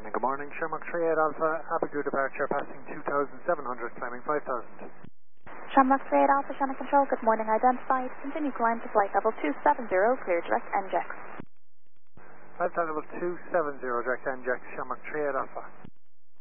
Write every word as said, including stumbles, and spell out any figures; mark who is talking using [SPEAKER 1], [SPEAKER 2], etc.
[SPEAKER 1] landing. Good morning, Shamrock three eight Alpha, Abigail departure passing two thousand seven hundred, climbing five thousand.
[SPEAKER 2] Shamrock three eight Alpha, Shannon Control, good morning, identified. Continue climb to flight level two seven zero, clear direct N J A X.
[SPEAKER 1] Flight level two seven zero, direct N J A X, Shamrock three eight Alpha.